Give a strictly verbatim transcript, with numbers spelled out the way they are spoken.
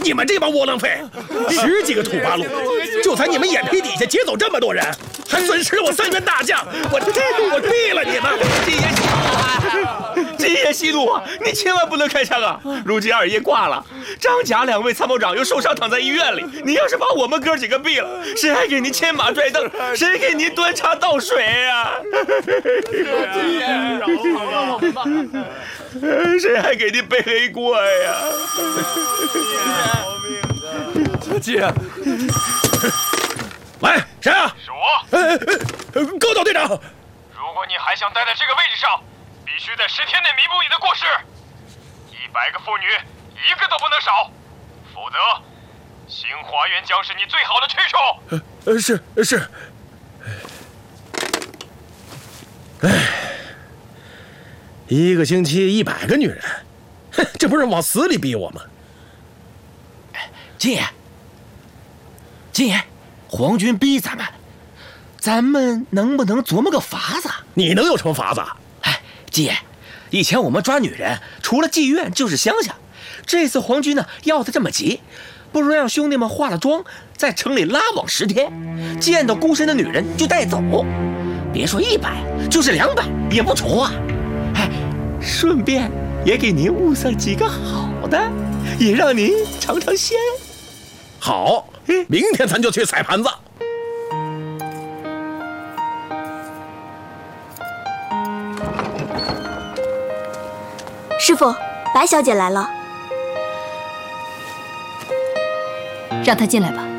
你们这帮窝囊废，十几个土八路，就在你们眼皮底下劫走这么多人，还损失了我三员大将，我我毙了你们！ 金爷息怒，金爷息怒，你千万不能开枪啊！如今二爷挂了，张贾两位参谋长又受伤躺在医院里，你要是把我们哥几个毙了，谁还给您牵马拽凳？谁给您端茶倒水呀？ 金爷，饶了我们吧！ 谁还给您背黑锅呀？ 金爷， 来，谁啊？ 是我。 呃呃，高岛队长。 如果你还想待在这个位置上，必须在十天内弥补你的过失。一百个妇女，一个都不能少，否则，新华园将是你最好的去处。 呃呃，是是。哎，一个星期一百个女人，哼，这不是往死里逼我吗？ 金爷，金爷，皇军逼咱们，咱们能不能琢磨个法子？ 你能有什么法子？ 哎，金爷，以前我们抓女人，除了妓院就是乡下。这次皇军呢要的这么急，不如让兄弟们化了妆，在城里拉网十天，见到孤身的女人就带走。别说一百，就是两百也不愁啊！哎，顺便也给您物色几个好的，也让您尝尝鲜。 好，明天咱就去踩盘子。 师傅，白小姐来了， 让她进来吧。